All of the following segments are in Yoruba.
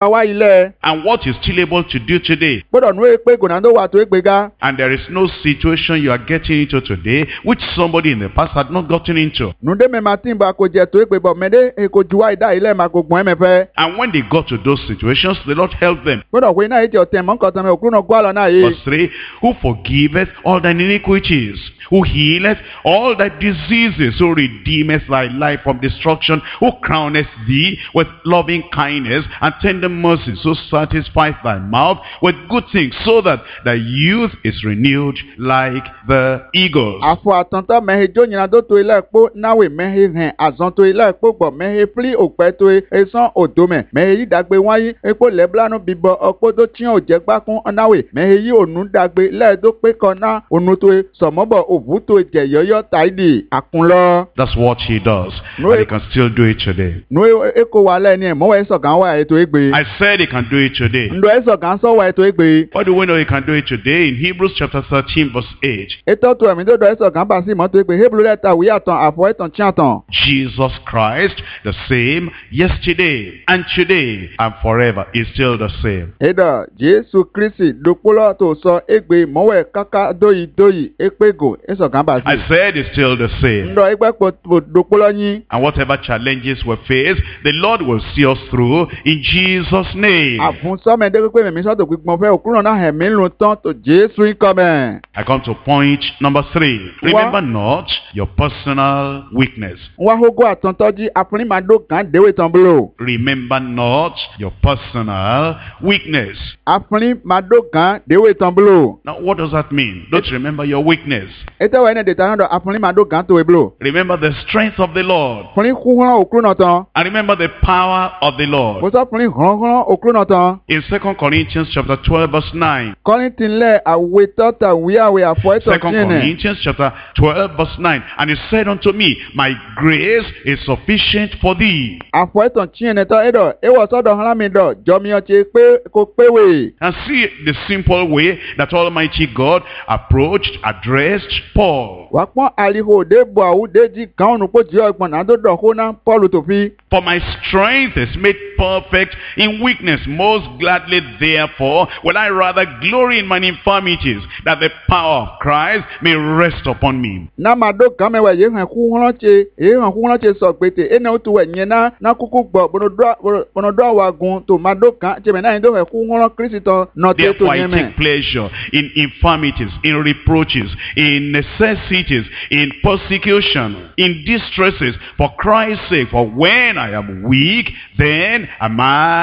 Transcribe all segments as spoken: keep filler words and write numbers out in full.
Àwa ilẹ̀. and what he's still able to do today. Gbọ́dọ̀ nú pé gònàdó wà tó gbéga. And there is no situation you are getting into today which somebody in the past had not gotten into. Nùdé mi máa tí ń bá kó jẹ tó gbé bọ̀ mẹ́dẹ́ èkó juwá ìdá ilẹ̀ máa kó gbọ́n ẹ̀mẹ́fẹ́. And when they got to those situations, the Lord helped them. Gbọ́dọ̀ pé náà ètò ọ̀tẹ̀ mọ́ nǹkan tán mi òkú náà gbọ́ àlọ́ náà yé. Verse three, who forgiveth all thine iniquities, who healeth all thy diseases, who redeemeth thy life from destruction, who crowneth thee with loving kindness and tender mercies, who satisfieth thy mouth with good things, so that thy youth is renewed like the eagles. Àfọ àtọ̀ntọ̀ mẹ́hìn jó nyina tó to ilé ẹ̀kpó náwó mẹ́hìn hẹ̀ àzọ́n to ilé ẹ̀kpó gbọ̀ mẹ́hìn pílí òpẹ́ to esán òdòmẹ̀ mẹ́hìn yí dàgbé wáyé epo lẹ́bílánú bíbọ̀ ọ̀pọ̀ tó tiẹ̀ òjẹ́ gbákún náwó mẹ́hìn yí ònú dàgbé lẹ́ẹ̀dó pé kan náà ònú to sọ̀mọ́bọ̀ òvú to jẹ̀ yọ́yọ́ tàìdì àkúnlọ́. That's what he does. No, And he can still do it today. Nú eko wà lẹ́ni ẹ̀ mọ́wọ́ ẹ̀sọ̀ kan wà ètò égbé. I said he can do it today. Ndo ẹ̀sọ̀ kan sọ̀ wà ètò égbé. What do we know he can do it today? In Hebrews chapter thirteen verse eight. Ètò tó ẹ̀mí tó dọ̀ ẹ̀sọ̀ kan bá sí mọ́tò égbé Hebrew lẹ́tà wí àtàn àfọ̀ ẹ̀tàn tí àtàn. Jesus Christ, the same yesterday and today and forever, is still the same. Èdè Jésù Kristi dòpólọ́ tó sọ égbé mọ́wọ́ káká dóyì dóyì épégò ẹ̀sọ̀ kan bá sí. I said it's still the same. Ndo ẹgbẹ́ pò dòpólọ́ yín. And whatever challenges we face, the Lord will see us through in Jesus' name. Àfún sọ́mẹ̀dé pé mímí sọ́tò pípọ́n fẹ́ òkúrò náà hẹ̀mí lù tán tó Jésù ń kọ́ mẹ́. I come to point number three. Remember not your personal weakness. Wá hógó àtọ̀ntọ́jú àfúnímàdó kan déwé tán búlò. Remember not your personal weakness. Àfúnímàdó kan déwé tán búlò. Now, what does that mean? Don't remember your weakness. Ètò ìwé ẹni dèta náà dọ̀ àfúnímàdó kan tó ebúlò. Remember the strength of the Lord. Fúnni kúnrán òkúrò náà tán. And remember the power of the Kò Lord. sọ fúnni hànhàn òkúrò náà tán. In Second Corinthians chapter twelve verse nine. Kọ́ni ti lẹ̀ àwẹ̀ tọ́ta wíyàwé àfọ̀ ẹ̀tọ̀ Second tiẹ̀ nẹ̀. Corinthians chapter twelve verse nine. And he said unto me, my grace is sufficient for thee. Àfọ̀ ẹ̀tọ̀ tiẹ̀ nẹ̀ tọ́ ẹ̀dọ̀ ewọ̀ sọ́dọ̀ hàn mí dọ̀ jọmíọ̀ ti pé kò péwè. And see the simple way that Almighty God approached, addressed Paul. Wà pọ́n àlìhò dé bọ̀ àwùdéjì kan ònù pọ̀ jẹ́ ọgbọ̀n náà tó dọ̀ kó ná Pọ́ọ̀lù tó fi. For my strength is made perfect in weakness. Most gladly, therefore, will I rather glory in my infirmities, that the power of Christ may rest upon me. Ná máa dó kan mẹ́wàá yìí hàn kú ránṣẹ́ èyí hàn kú ránṣẹ́ sọ pété ẹnì ó tu wẹ̀ yẹn ná ná kúkú gbọ̀ bọ̀nọ̀dọ́ àwọn agun tó máa dó kan jẹ́mi náà yẹn tó hàn kú rán Kristi tán náà tó tó Therefore, I yẹn mẹ́. take pleasure in infirmities, in reproaches, in necessities, in persecution, in distresses, for Christ's sake. For when I am weak, then am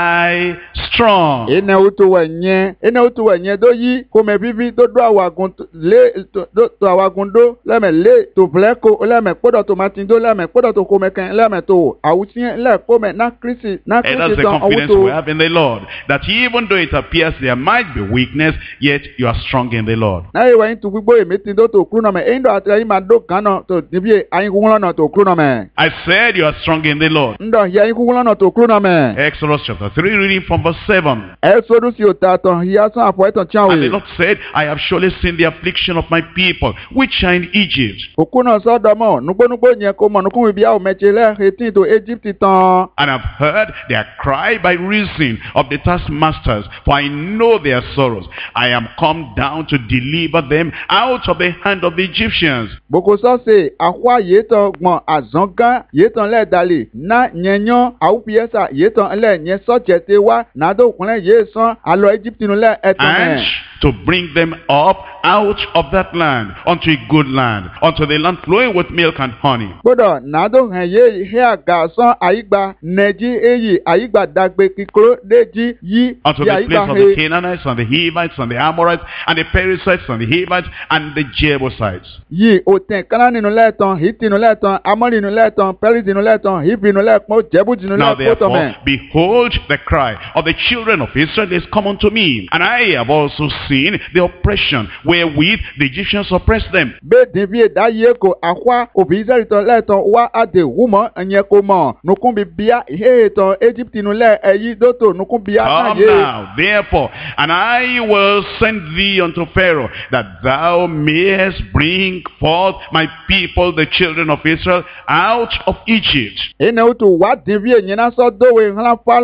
I strong. Ẹnì ó tu wẹ̀ yẹn ẹnì ó tu wẹ̀ yẹn tó yí kó mẹ fífi tó dó àwọn agun lé tó àwọn agun dó lẹ́mẹ̀ lé tó filẹ̀ kó lẹ́mẹ̀ kpọ́dọ̀ tó máa ti dó lẹ́mẹ̀ kpọ́dọ̀ tó kó mẹ kẹ́ lẹ́mẹ̀ tó àwùjọ lẹ́ kó mẹ ná Kristi ná And that's Kristi the tán ọwọ́ confidence tó. we have in the Lord. That even though it appears there might be weakness, yet you are strong in the Lord. Náà yẹ wẹ̀yìn tó gbígbó èmi ti dó tó kúrú náà mẹ́ ẹ̀yin dọ̀ àti ẹ̀yin máa dó kan náà tó níbi ẹ̀yin kúkú lọ́nà tó kúrú náà mẹ́. I said you are strong in the Lord. Ndọ̀ yẹ ẹ̀yin kúkú lọ́nà tó kúrú náà mẹ́. Exodus chapter three, reading from verse seven. Ẹ sọdún sí òtá tán yíyá sán àfọ̀ ẹ̀tàn tí àwọn And the èèyàn. Lord said, I have surely seen the affliction of my people, which are in Egypt. Òkú náà sọ́dọ̀ mọ̀ nugbónugbó yẹn kó mọ̀ nukú ibi àwọn mẹ́tì lẹ́ẹ̀kẹ́tì tó Egypt tán. And I've heard their cry by reason of the taskmasters, for I know their sorrows. I am come down to deliver them out of the hand of the Egyptians. Boko sọ́ọ̀sì àkọ́ àyètọ̀ gbọ̀n àzọ́ngán yètọ̀ lẹ́ẹ̀dálẹ̀ ná nyẹnyọ́ àwùpìyẹ́sà yètọ̀ lẹ́ nyẹ sọ́jẹ̀tẹ̀ wá nàdó òkúnlẹ̀ yé sán àlọ́ Egypt nù lẹ́ ẹ̀tọ́ And mẹ́. to bring them up out of that land, unto a good land, unto the land flowing with milk and honey. Gbọ́dọ̀ nàdó hàn yé hẹ́ àgà sán àyígbà nẹ̀jí èyí àyígbà dàgbé kíkúrò déjì yí Unto yí the àyígbà place of the he. Canaanites and the Hivites and the Amorites and the Perizzites and the Hivites and the Jebusites. Yí òtẹ̀ káná nínú lẹ́ẹ̀tàn hìtì nínú lẹ́ẹ̀tàn amọ́rì nínú lẹ́ẹ̀tàn pẹ́rìsì nínú lẹ́ẹ̀tàn hìbì nínú lẹ́ẹ̀pọ̀ jẹ́bùjì nínú Now lẹ́ẹ̀pọ̀ tọ̀mẹ̀. therefore, behold, the cry of the children of Israel is come unto me, and I have also seen the oppression wherewith the Egyptians oppressed them. Bẹ́ẹ̀ dín bí èdá yé ko àkwa òbí Israẹli tán lẹ́ẹ̀tàn wá àdè wúmọ́ ẹ̀yẹ kò mọ̀ nukun bí bíá ìhé tán Egypt nínú lẹ́ ẹ̀yí dótò nukun bíá náà Come yé. now, therefore, and I will send thee unto Pharaoh, that thou mayest bring forth my people, the children of Israel, out of Egypt. Ẹnẹ o tó wá dín bí èyí náà sọ dówe ńlá fálóòdè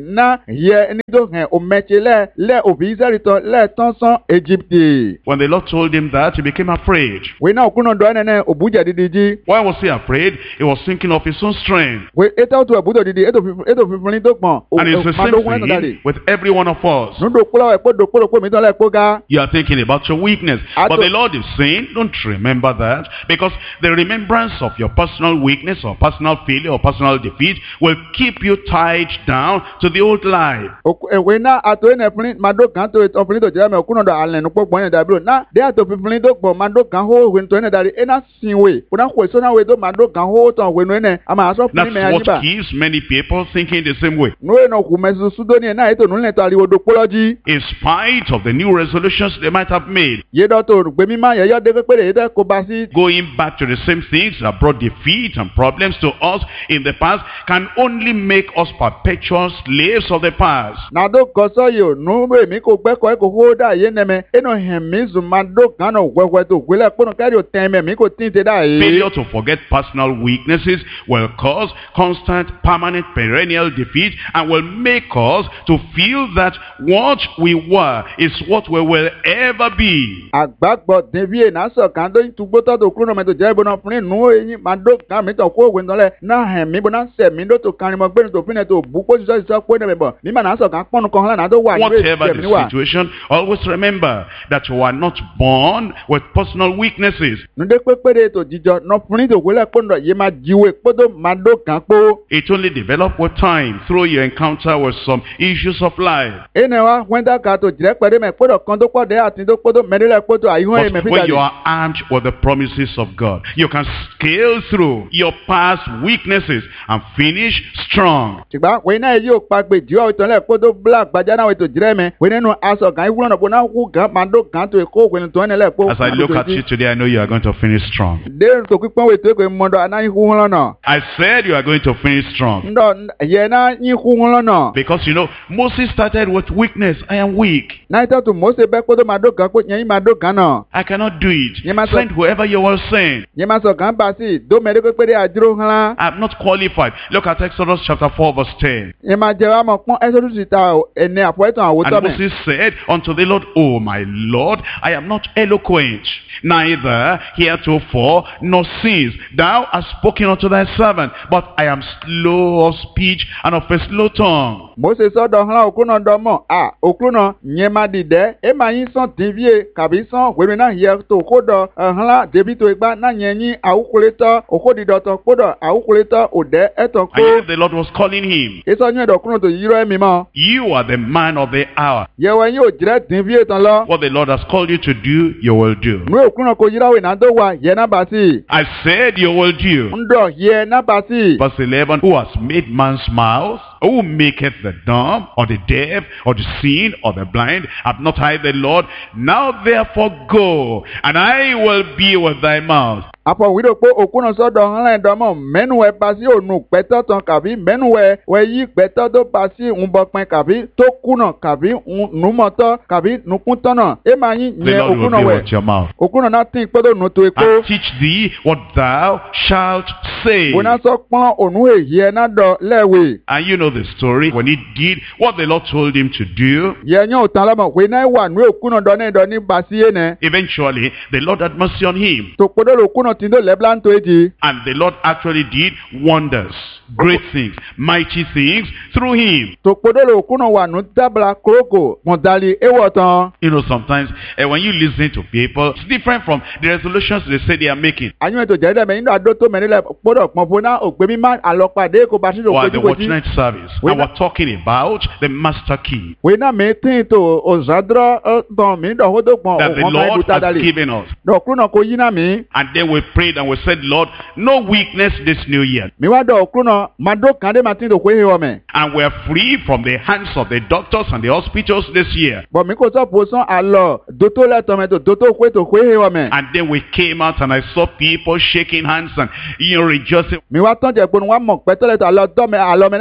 na yẹ ní tó hẹ̀ òmẹ̀tsẹ̀ lẹ̀ lẹ̀ òbí Israẹli tọ̀ lẹ̀ tán sán Egypte. When the Lord told him that, he became afraid. Wẹ́n náà òkúnà dọ̀ ẹ̀nẹ̀ òbújẹ̀ dídí jí. Why was he afraid? He was thinking of his own strength. Wẹ́ ètò òtún ẹ̀bùdó dídí ètò fífún ní tó gbọ̀n. And it's the same thing with every one of us. Nùdó kúlọ̀ ẹ̀kọ́ dòkúlò kó mi tán lẹ̀ kó ga. You are thinking about your weakness. But the Lord is saying, don't remember that. Because the remembrance of your personal weakness or personal failure or personal defeat will keep you tied down to the old life. Wẹ́n náà àtò ẹ̀nẹ̀ fúnni màdó kan tó ọ̀fúnni tó jẹ́ mi òkúnà dọ̀ àlẹ̀ nùpọ̀ gbọ̀n yẹn dàbí náà dé àtò fífúnni tó gbọ̀n màdó kan hó wẹ́n tó ẹ̀nẹ̀ dàrí ẹ̀nà sìn wẹ̀ kódà kò èso náà wẹ̀ tó màdó kan hó tán wẹ̀ nù ẹ̀nẹ̀ àmà àṣọ fúnni mẹ́ That's àyíbá. what keeps many people thinking the same way. Nù ẹ̀ nà kù mẹ́sùn súdóní ẹ̀ náà ètò nù lẹ̀ tó àríwó dòkúlọ́ jí. In spite of the new resolutions they might have made, Yé dọ́tò gbẹmí má yẹ yọ́ dé pépéré yé dẹ́ kó bá sí. going back to the same things that brought defeat and problems to us in the past can only make us perpetual slaves of the past. Nàdó kọsọ́ yìí ò nù èmi kò gbẹ́kọ̀ ẹ̀ kò hó dà yé nẹ́mẹ̀ ẹnu hẹ̀mí zùn màdó kan náà wẹ́wẹ́ tó gbélé kpọ́nù kẹ́rì ò tẹ́ mẹ́ mi kò tí ì tẹ́ dà yé. Failure to forget personal weaknesses will cause constant, permanent, perennial defeat and will make us to feel that what we were is what we will ever be. Àgbàgbọ́ dèbí ẹ̀ náà sọ̀ kàn tó túgbó tọ́tò kúrò náà mẹ́tò jẹ́ ibùdó fún inú eyín màdó kan mi tàn kó òwe ńlẹ̀ náà hẹ̀mí bó náà sẹ̀mí ló tó kan mọ́ gbẹ́ni tó fi náà tó bú kó sísọ́ sísọ́ pé náà bọ̀ mímọ̀ náà sọ̀ kàn pọ́nù kan náà tó wà níbẹ̀ Whatever ìṣẹ̀mí the wà. situation, always remember that you are not born with personal weaknesses. Nùdé pépéré tó jíjọ nọ fún tó gbélé kpọ́nù yé máa jíwé kpótó màdó kan kpó. It only develops with time through your encounter with some issues of life. Ene wa wẹ́ndà ká tó jìrẹ́ pẹ̀lú mẹ́ kpótó kan tó kpọ́ dé àti tó kpótó mẹ́rẹ́lẹ̀ kpótó àyíwọ̀n yé mẹ́ But fi when you jáde. are armed with the promises of God, you can scale through your past weaknesses and finish strong. Tìgbà wẹ́n náà yóò pa gbè jíwọ́ ìtàn lẹ̀ kpótó bla gbadza náà wẹ́ tó jìrẹ́ mẹ́ wẹ́n nínú aṣọ kan ìwúlọ̀ náà bó náà wú gan màdó kan tó kó wẹ́n tó ẹni lẹ̀ kpó. As I look at you today, I know you are going to finish strong. Dé tó pípọ́n wẹ́ tó kò mọ̀dọ̀ àná yín kú lọ́nà. I said you are going to finish strong. Ndọ̀ yẹ náà yín kú lọ́nà. Because you know, Moses started with weakness. I am weak. Náà ìtọ́ tó Mósè bẹ́ kpótó màdó kan kpó yẹn yín màdó kan náà. I cannot do it. You must- Send whoever you will send. Yẹn máa sọ kàn bá sí dó mẹ́rẹ́ pépéré àdúró hàn. I am not qualified. Look at Exodus chapter four verse ten. Yẹn máa jẹ́ wá mọ̀ pọ́n ẹ́sọ́dún sì ta ẹni àpò ẹ̀tàn àwòtọ́ And mẹ́. Moses said unto the Lord, O my Lord, I am not eloquent, neither heretofore nor since. Thou hast spoken unto thy servant, but I am slow of speech and of a slow tongue. Mósè sọ́dọ̀ hàn òkú náà dọ̀ mọ̀ à òkú náà yẹn máa dìdẹ́ ẹ máa yín sàn tìbíye kàbí sàn wẹ́rẹ́ náà yẹ tó kó dọ̀ hàn lá débi tó igbá náà yẹn yín àwùkulé tọ́ òkú dìdọ̀ tán kó dọ̀ àwùkulé tọ́ òdẹ́ ẹ̀tàn And kó. yet the Lord was calling him. Èso yín ẹ̀dọ̀ kúrò tó yírọ̀ ẹ̀mí mọ́. You are the man of the hour. Yẹ̀wọ̀ yín ò jìrẹ́ tìbíye tán lọ. What the Lord has called you to do, you will do. Nú òkú náà kò yírọ̀ wẹ̀ náà tó wà yẹ náà bá sí. I said you will do. Ndọ̀ yẹ náà bá sí. Verse eleven, who has made man's mouth, who maketh the dumb, or the deaf, or the seen, or the blind, have not I the Lord? Now therefore go, and I will be with thy mouth. Àpọ̀ wíìdò pé òkú náà sọ́dọ̀ hàn láì dọ́mọ̀ mẹ́nu ẹ̀ bá sí ònù pẹ́tọ́ tán kàbí mẹ́nu ẹ̀ wẹ̀ yí pẹ́tọ́ tó bá sí ń bọ̀ pẹ́ kàbí tó kùnà kàbí nùmọ̀tọ́ kàbí nùkúntọ́nà ẹ máa yín The yẹn Lord òkú will náà be wẹ̀ with your mouth. òkú náà náà tí pẹ́tọ́ nù tó epo And teach thee what thou shalt say. bóná sọ pọ́n ònù èyí ẹ̀ náà dọ̀ lẹ́wẹ̀. And you know the story. When he did what the Lord told him to do, yẹn yóò tán lọ́mọ̀ pé náà wà nù òkú náà dọ̀ ní dọ̀ ní bàtí yẹn nẹ. eventually the Lord had mercy on him. tó kpọ́dọ̀ lò òkú náà tí ń tó lẹ́bílá ń tó èjì. And the Lord actually did wonders, great things, mighty things through him. tó kpọ́dọ̀ lò òkú náà wà nù dábàlà kórókò mọ̀dàlì ewọ̀ tán. You know, sometimes uh, when you listen to people, it's different from the resolutions they say they are making. àyùn ètò jẹ́rìí dẹ̀mẹ̀ nínú àdó tó mẹ́rin lẹ̀ kpọ́dọ̀ pọ̀ fún náà ògbé mímá àlọ́pàdé kò bá sílò Or the watch kojúkojú. night service. We And not- we're talking about the master key wèé náà mi tí ń tó òzàdúrọ̀ tán mi dọ̀ hódó gbọ̀n that the òwò máa ń Lord dùn has tádàlì. given us. dọ̀kúrú náà kò yí náà mi. And then we prayed and we said, Lord, no weakness this new year. mi wá dọ̀ òkúrú náà máa dó kàn dé máa tí ń tó kó ehe wọ̀ mẹ́. And we're free from the hands of the doctors and the hospitals this year. bọ̀ mi kò sọ pò sán àlọ́ dótó lẹ́tọ̀ mẹ́ tó dótó kó ètò kó ehe wọ̀ mẹ́. And then we came out and I saw people shaking hands and you know, rejoicing. mi wá tán jẹ́ pé wọ́n mọ̀ pẹ́tẹ́lẹ̀ tó àlọ́ dọ́ mẹ́ àlọ́ mẹ́ náà dé bó tó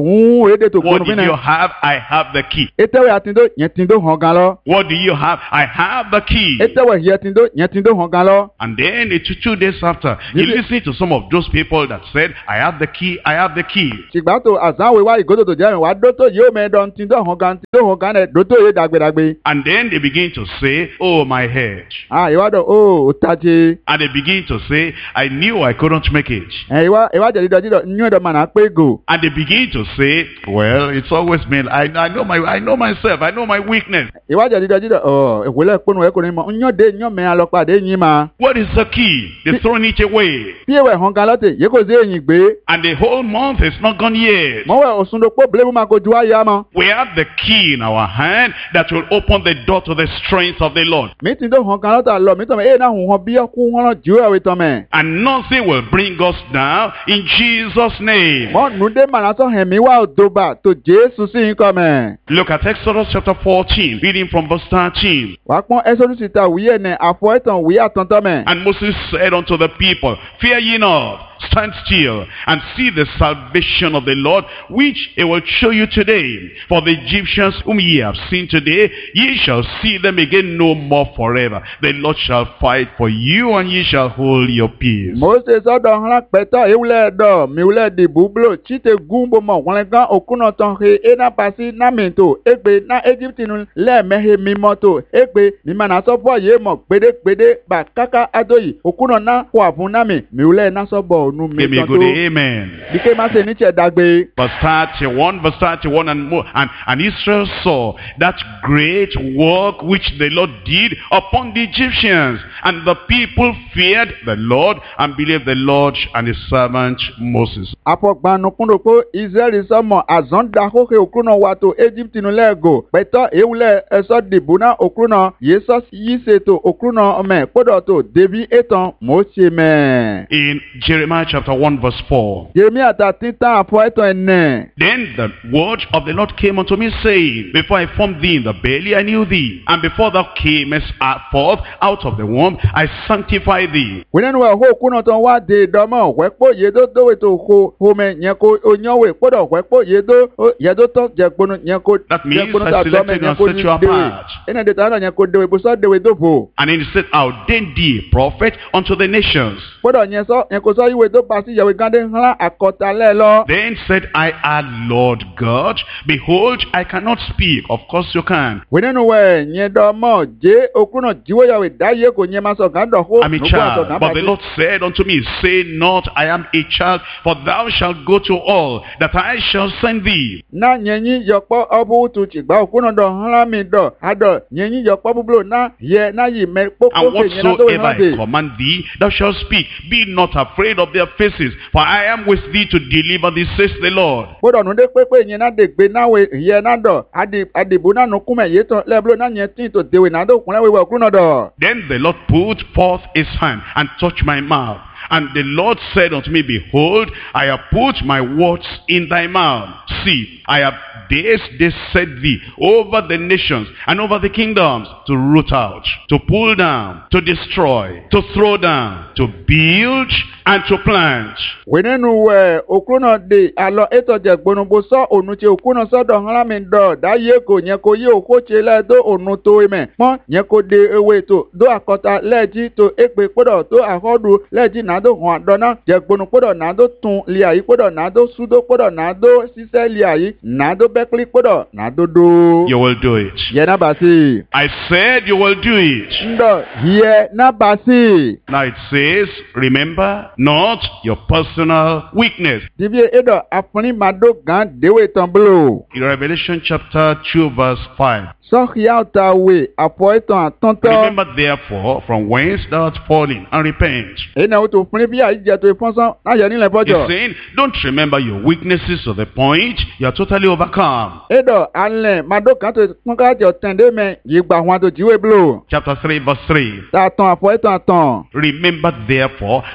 hùn èdè tó What gbónú did fínẹ̀. you have? I have the key. Ètẹ̀wé àtìndó yẹn tìndó hàn gan lọ. What do you have? I have the key. Ètẹ̀wé yẹn tìndó yẹn tìndó hàn gan lọ. And then it took two days after, he Did it- listened to some of those people that said, I have the key, I have the key. Ṣìgbà tó àzáwé wá ìgòdò tó jẹ́ wá dótó yóò mẹ́ẹ̀dọ́ tìndó hàn gan tìndó hàn gan ẹ̀ dótó yé dàgbédàgbé. And then they begin to say, oh, my head. Ah, ìwádọ̀ ó tajé. And they begin to say, I knew I couldn't make it. Ẹ̀ ìwá ìwádìí dídọ̀ dídọ̀ nyú ẹ̀dọ̀ màná pé gò. And they begin to say, well, it's always been, I, I know my, I know myself, I know my weakness. Ìwádìí dídọ̀ dídọ̀ ọ̀ ìwòlẹ̀ pọnú ẹ̀ kò ní mọ̀ nyọ́ dé nyọ́ mẹ́ alọ́pàdé yín ma. What is the key? They've thrown it away. Bí ewé hàn gan lọ́tẹ̀ yé kò sí èyìn gbé. And the whole month is not gone yet. Mọ̀wé òsùndòpó bílẹ̀mú máa kojú wáyà mọ́. We have the key in our hand that will open the door to the strength of the Lord. Mi tìndó hàn gan lọ́tà lọ mi tọ́ mẹ́ ẹ̀ náà hùn hàn bí ọkùn hàn lọ́ jù ẹ̀wé tọ́ mẹ́. And nothing will bring us down in Jesus' name. Mọ̀ nùdé màná tọ́ hẹ̀ mí wá òdòbà tó Jésù sí yín kọ́ mẹ́. Look at Exodus chapter fourteen, reading from verse thirteen. Wàá pọ́n ẹ́sọ́dúsì ta wíyẹ̀ nẹ̀ àfọ̀ ẹ̀tàn wíyà tọ́ntọ́ mẹ́. And Moses said unto the people, fear ye not, stand still, and see the salvation of the Lord, which he will show you today. For the Egyptians whom ye have seen today, ye shall see them again no more forever. The Lord shall fight for you, and ye shall hold your peace. Mose sọ́dọ̀ hàn pẹ̀tọ́ ewúlẹ̀ dọ̀ miwúlẹ̀ dìbò blo chite gúnbó mọ̀ wọ́n gán òkúnà tán he ena pasi ná mìntò égbé ná Egypt nu lẹ́ẹ̀mẹ́he mímọ́ tó égbé mímọ́nà sọ́bọ̀ yé mọ̀ gbédégbédé bà káká adóyì òkúnà ná kó àfún ná mi miwúlẹ̀ ná sọ́bọ̀ ònú mi Give me a tán good tó. amen. Bíké má ṣe níṣẹ́ dàgbé. Verse thirty-one, verse thirty-one and more. And, and Israel saw that great work which the Lord did upon the Egyptians. And the people feared the Lord and believed the Lord and his servant Moses. Àfọ̀gbànú kúndò pé Israẹli sọ́mọ̀ àzọ́ndàkókè òkúnà wa tó Egypt nu lẹ́ẹ̀gò pẹ̀tọ́ ewúlẹ̀ ẹ̀sọ́ dìbò ná òkúnà yéṣọ́ yìí ṣètò òkúnà ọmọ ẹ̀ kódọ̀ tó David ètàn Mósè mẹ́. In Jeremiah chapter one verse four. Jeremiah ta títà àfọ̀ ẹ̀tàn ẹ̀nẹ̀. Then the word of the Lord came unto me, saying, before I formed thee in the belly, I knew thee. And before thou camest forth out of the womb, I sanctified thee. Wíńdẹ́nu wẹ̀ hó kúnà tán wá dé ìdánmọ̀ wẹ́pọ̀ yédó dówè tó ho homẹ yẹn kó onyọ́wé kódọ̀ wẹ́pọ̀ yédó yédó tán jẹ̀gbónú yẹn kó That means jẹ̀gbónú I tà selected dọ́mẹ̀ you yẹn and kó set ní you déwé. apart. Ẹnà dètò àná yẹn kó déwé bùsọ̀ déwé dófò. And he said, I ordained thee a prophet unto the nations. Kódọ̀ yẹn sọ yẹn kó sọ ìwé tó pa sí ìyàwó gánde ńlá àkọ́tàlẹ́ lọ. Then said I, our Lord God, behold, I cannot speak. Of course you can. Wíńdẹ́nu wẹ̀ yẹn dọ́mọ̀ jẹ́ okúnà jíwéyàwó dáyé kò yẹn máa sọ gàdọ̀ hó. I'm a child. But the Lord said unto me, say not, I am a child, for thou shalt go to all that I shall send thee. Na nyenyi yọkpọ ọbụ tu chigba okunu dọ hla mi dọ adọ nyenyi yọkpọ bublo na ye na yi me kpokpo And ke nyena do whatsoever I hande. command thee, thou shalt speak. Be not afraid of their faces, for I am with thee to deliver thee, says the Lord. Kódọ̀ nu de kpekpe nyena de gbe na we ye na dọ adi adibu na nu kume ye tọ lẹblo na nye tin to dewe na do kunle we we okunu dọ. Then the Lord put forth his hand and touched my mouth. And the Lord said unto me, behold, I have put my words in thy mouth. See, I have this day set thee over the nations and over the kingdoms to root out, to pull down, to destroy, to throw down, to build, and to plant. Wíńdẹ́nu wẹ̀ okunu de alọ etọ jẹ gbonugbo sọ onu tse okunu sọdọ hla mi dọ da ye ko nye ko ye oko tse lẹ do onu to mẹ mọ nye ko de ewe to do akọta lẹ́ẹ̀dí to ekpe kpọdọ̀ to ahọ́du lẹ́ẹ̀dí na do hàn dọ́nà jẹ gbonu kpọdọ̀ na do tun lia yi kpọdọ̀ na do sudo kpọdọ̀ na do sisẹ́ lia yi na do bẹ́kili kpọdọ̀ na do do. You will do it. Yẹ na basi. I said you will do it. Ndọ yẹ na basi. Now it says, remember not your personal weakness. Dibi edọ afuni ma do gan dewe tán bolo. In Revelation chapter two verse five. Sọ́kìá ta we àpọ̀ ìtàn àtọ́ntọ́. Remember therefore from whence thou art fallen and repent. Èyí náà ó tó fún bí àyíjẹ tó ìfọ́nsán láyẹ̀ nílẹ̀ He's bọ́jọ̀. saying, don't remember your weaknesses to the point you are totally overcome. Edọ̀ alẹ̀ màdó kan tó kọ́kọ́ tẹ̀ndé mẹ́ yìí gbà wọn tó jíwé blo. Chapter three verse three. Tàtàn àpọ̀ ìtàn àtàn. Remember therefore how thou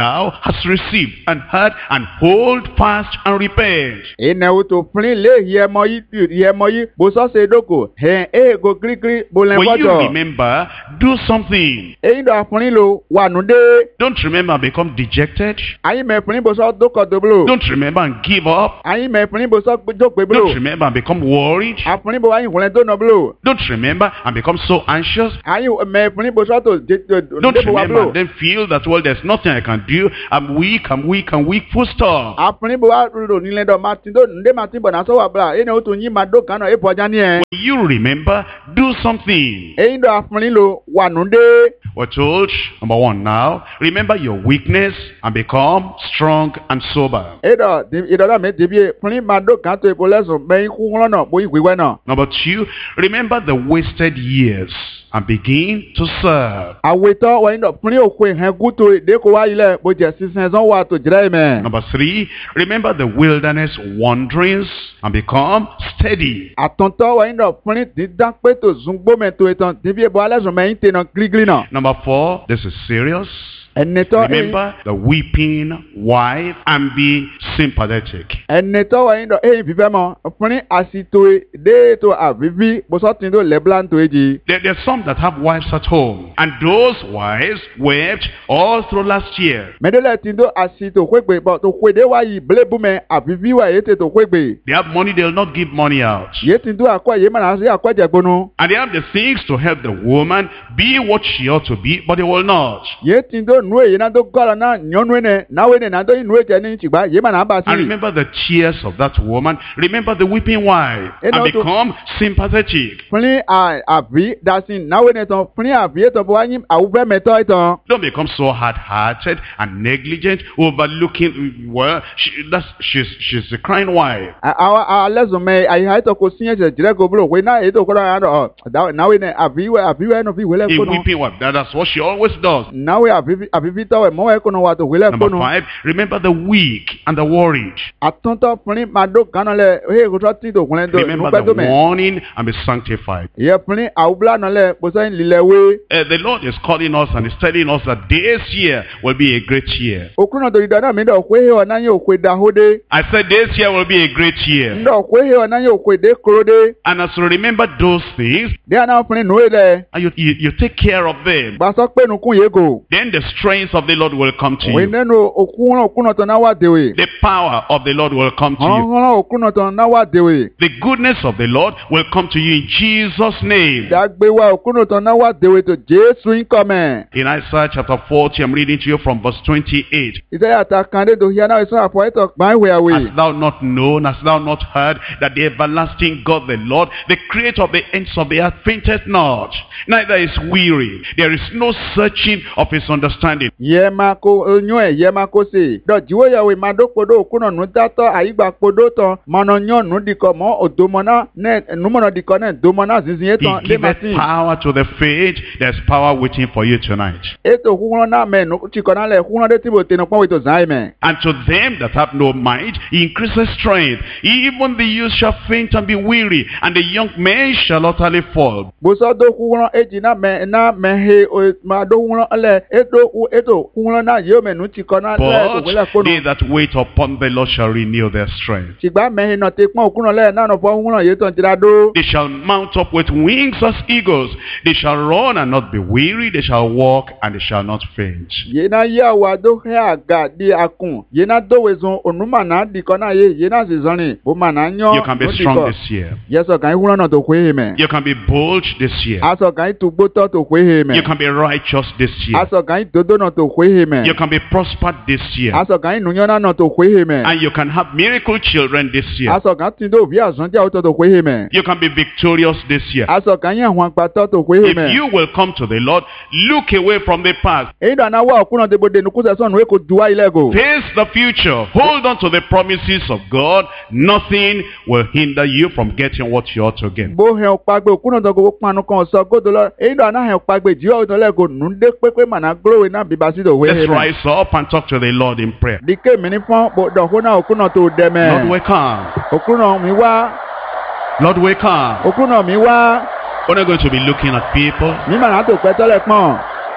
thou hast received and heard, and hold fast and repent. ene uto prin le yemo yi yemo yi bo so se doko he e go grigri bo len When you fojo remember, do something. e do aprin lo wa nu de Don't remember and become dejected. ayin me prin bo so doko doblo Don't remember and give up. ayin me prin bo so jogbe blo Don't remember and become worried. aprin bo ayin hulen do no blo Don't remember and become so anxious. ayin me prin bo so to de Don't de bo wa remember blo and then feel that, well, there's nothing I can do. I'm weak, I'm weak, I'm weak. Full stop. aprin bo wa ro ni le do martin do nde martin bo na so wa bla ene uto yin ma do kan no e poja ni e When you remember, do something. eyin do aprin lo wa nu de We're told, number one now, remember your weakness and become strong and sober. e do e do me de bi prin ma do kan to e bo leso me ku ron no bo iwe we no Number two, remember the wasted years and begin to serve. aweto wa ndo prin okwe hen guto de ko wa ile bo je sisen zon wa to jira me Number three, remember the wilderness wanderings and become steady. atonto wa ndo prin di dan pe to zungbo me to etan de bi bo aleso me yin te no grigri no Number four, this is serious. eneto Remember the weeping wife and be sympathetic. eneto wa ndo e bibe mo prin asito de to avivi bo so tin do leblan to eji There, there are some that have wives at home, and those wives wept all through last year. medele tin do asito kwegbe bo to kwede wa yi blebu me avivi wa yete to kwegbe They have money, they'll not give money out. ye tin do akwa ye mana se akwa jagbonu And they have the things to help the woman be what she ought to be, but they will not. ye tin do nu e na do gola na nyonu ene na we ne na do nu e je ni chigba ye mana ba And si remember the tears of that woman. Remember the weeping wife. Eh, no, And to- become sympathetic. prin a avi dasin na we ne ton prin avi to bo anyi awuve meto itan Don't become so hard-hearted and negligent, overlooking, well, she, that's, she's, she's a crying wife. awa alezo me ai ha to ko sinye je jire go bro we na e to ko na do na we ne avi we avi we no vi we le A ko no weeping wife. That, that's what she always does. na we avi avi to we mo we ko no wa to we le ko Number no five, remember the weak and the worried. atonto prin ma do kan le he ko to ti do kun le do Remember nu pe the do me warning and be sanctified. ye prin awubla no le bo so lile we Uh, the Lord is calling us and is telling us that this year will be a great year. okuno do idana mi do kwe he ona yin okwe da hode I said this year will be a great year. ndo kwe he ona yin okwe de korode And as you remember those things, de ana prin nu ele and you, you, you take care of them, ba so pe nu kun ye go then the strength of the Lord will come to we you. nenu okuno okuno to na wa dewe The power of the Lord will come to you. hon okuno to na wa dewe The goodness of the Lord will come to you in Jesus' name. dagbe wa okuno to na wa dewe to Jesu in come In Isaiah chapter forty, I'm reading to you from verse twenty-eight. ise ya ta kan de do hia na so apo eto gban we awe Hast thou not known, hast thou not heard, that the everlasting God, the Lord, the creator of the ends of the earth, fainteth not, neither is weary. There is no searching of his understanding. ye ma ko onyo e ye ma ko se do jiwo ya we ma do podo okuno nu dato ayigba podo to mono nyon nu diko mo odomona ne nu mono diko ne domona zinzin He eton de giveth matin power to the faint. There's power waiting for you tonight. eto kuno na me nu chiko na le kuno de tibo te no pon we to zai me And to them that have no might, he increases strength. Even the youth shall faint and be weary, and the young men shall utterly fall. bo so do kuno eji na me na me he o ma do kuno le eto u eto kuno na ye me nu chiko na le to we le But kono they that wait upon the Lord shall renew their strength. chigba me he no te pon kuno le na no pon kuno ye to jira do They shall mount up with wings as eagles. They shall run and not be weary. They shall walk and they shall not faint. ye na ya wa do he aga di akun ye na do we zon onuma na diko na ye ye na si zoni bo ma na nyo You can be no strong diko. this year. Yes, o kan kuno na to kwe me You can be bold this year. aso kan tu gboto to kwe me You can be righteous this year. aso kan dodo na to kwe me You can be prospered this year. aso kan nunya na to kwe me And you can have miracle children this year. aso kan tin do bi azon ja o to to kwe me You can be victorious this year. aso kan yan hwan pa to to kwe If me you will come to the Lord, look away from the past. e do na wa okuno de bode nu ku se son we ko duwa ile go Face the future. Hold on to the promises of God. Nothing will hinder you from getting what you ought to get. bo he o pagbe okuno to go panu kan so godo lo e do na he o pagbe ji o to le go nu de pepe mana grow na bi ba si do we Let's me rise up and talk to the Lord in prayer. dike mi ni fon bo do ko na okuno to de me Lord, we come. okuno mi wa Lord, we come. okuno mi wa We're not going to be looking at people. mi ma na to pe to le pon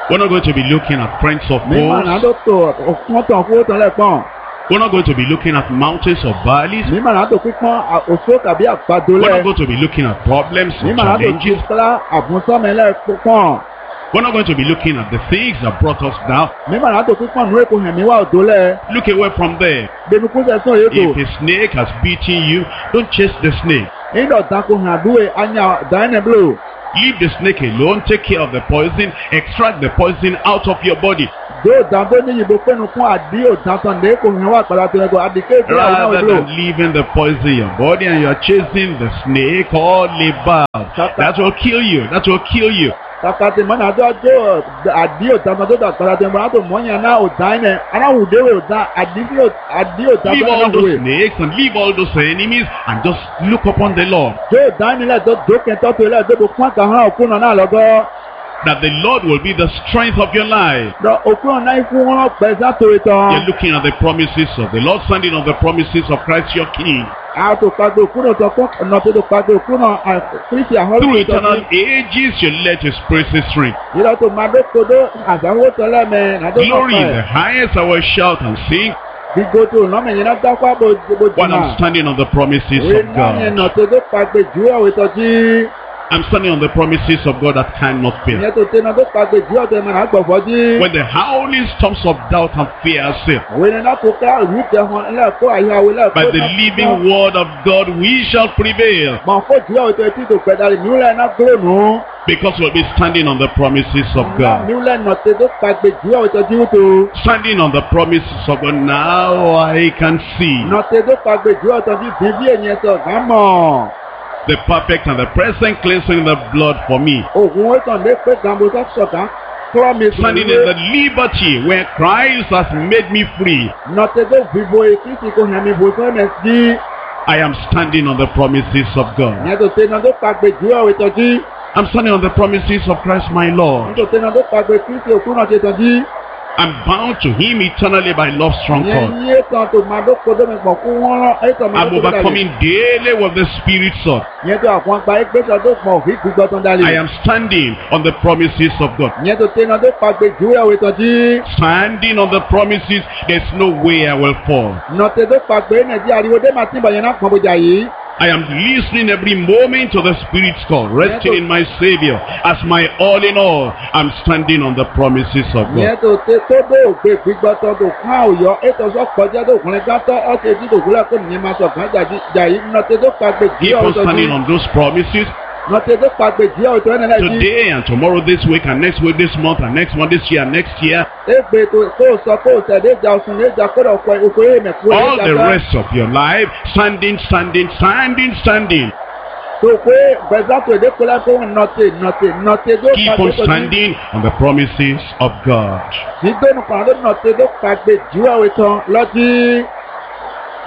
We're not going to be looking at friends of mímọ̀ náà poles. tó tó ọ̀kan tàn fún òtàn lẹ́pọ̀n. We're not going to be looking at mountains or valleys. mímọ̀ náà tó pípọ́n òṣó tàbí àgbàdo We're lẹ̀. not going to be looking at problems or mímọ̀ náà tó challenges. ti kílá àbúnsọ́mẹ́lẹ̀ pípọ́n. We're not going to be looking at the things that brought us down. mímọ̀ náà tó pípọ́n nú èkó hẹ̀mí wà òdó lẹ̀. Look away from there. gbẹnukú sẹ́sán èkó. If a snake has beaten you, don't chase the snake. ìdọ̀ dáko hàn àdúwẹ̀ anya dánilẹ́bùlò. Leave the snake alone. Take care of the poison. Extract the poison out of your body. dó dàbó ní yìnbó pẹ́nu fún àdí òdàtàn lé kò hàn wá àgbàlá tó yẹ kó àdìké ìgbéyàwó náà Rather òdúró. than leaving the poison in your body and you're chasing the snake all about. That will kill you. That will kill you. kàkàtì mọ́nà àdó àjọ àdí òdàtàn tó dà àgbàlá tó yẹ kó àtò mọ́nyà náà òdà ẹ̀ aráwùdéwé òdà àdí òdàtàn Leave náà all those wùwé. snakes and leave all those enemies and just look upon the Lord. dó dánilẹ̀ tó dókè tọ́tò ilẹ̀ tó kó pọ́n kàn án òkú náà lọ́gọ́. That the Lord will be the strength of your life. dọ̀ òkú náà ikú wọn pẹ̀ sátò ìtàn. You're looking at the promises of the Lord, standing on the promises of Christ your King. àtò pàgbé òkú náà tó kọ́ ọ̀nà tó tó pàgbé òkú náà àkírísì àhọ́rọ́ Through tó eternal tọ́. ages, you let His praises ring. ìlọ tó máa dókodó àtàwọn tọ́lẹ̀ mẹ́ nàdó Glory in the náà highest, I will shout and sing gbígbó tó lọ́mọ yẹn náà dákọ́ bó while jùmọ̀. I'm standing on the promises òwe of náà yẹn God. nà tó tó pàgbé jù ọ̀wé tọ́jú. I'm standing on the promises of God that cannot fail. ìyẹn tó tẹ́ náà tó pàgbé jù ọ̀tẹ̀ mọ̀ náà gbọ̀fọ́ jí. When the howling storms of doubt and fear assail, òwe náà tó ká ìlú tẹ̀ hàn lẹ́ẹ̀kọ́ àyàwó lẹ́ẹ̀kọ́. by the living word of God we shall prevail, mọ̀ fó jù ọ̀wé tó etí tó pẹ̀dálì mílẹ̀ náà gbóònù. because we'll be standing on the promises of God. mílẹ̀ nà tó tó pàgbé jù ọ̀wé tọ́jú tó. Standing on the promises of God, now I can see nà tó tó pàgbé jù ọ̀wé tọ́jú bíbí ènìyàn tó gán mọ̀. the perfect and the present cleansing the blood for me. ògùn wọ́n tàn lé pé gàmbó tó sọ̀tàn. promise Standing in the liberty where Christ has made me free. nà tó tó vivo ekisi kò hàn mí bò sọ́nà sí. I am standing on the promises of God. ìyẹn tó tẹ́ náà tó pàgbé jù ọ̀wé tọ́jú. I'm standing on the promises of Christ my Lord. nítorí tẹ́nà tó pàgbé kristi òkú náà ṣe tọ́jú. I'm bound to Him eternally by love's strong ìyẹn cord. yé kan tó máa dókò dómi pọ̀ fún wọn rán ẹ̀tọ́ máa I'm dókò dálé. overcoming daily with the Spirit's sword. ìyẹn tó àwọn àgbà ẹgbẹ́sọ̀ tó pọ̀ òfin gbígbọ́ tán dálé. I am standing on the promises of God. ìyẹn tó tẹ́nà tó pàgbé jù ọ̀wé tọ́jú. Standing on the promises, there's no way I will fall. nọ̀tẹ́ tó pàgbé nàìjíríà ariwo dé máa tí bàyẹn náà pọ̀ bójà yìí. I am listening every moment to the Spirit's call, resting in my Savior as my all in all. I'm standing on the promises of ìyẹn God. tó tẹ́ tó dé ògbé gbígbọ́ tán tó fún àwòyọ ètò sọ kọjá tó kùnrin gátọ́ ọ̀sẹ̀ tí kò gúnlẹ̀ kó nìyẹn máa sọ fún jà yìí nọ̀tẹ́ tó pàgbé jù Keep ọ̀wé on standing tọ́jú. on those promises nọ̀tẹ́ tó pàgbé jù ọ̀wé tọ́jú náà yìí. today and tomorrow, this week and next week, this month and next month, this year and next year. Egbe tó kó o sọ kó o tẹ̀lé ìjà ọ̀sùn ní ìjà kó o kọ oko yé mẹ̀kú All the rest of your life, standing, standing, standing, standing. tó pé gbẹ̀dá tó èdè kólá kó ń nọ̀tẹ̀ nọ̀tẹ̀ nọ̀tẹ̀ tó Keep on standing on the promises of God. nígbẹ́nu kan tó nọ̀tẹ̀ tó pàgbé jù ọ̀wé tán lọ́tí.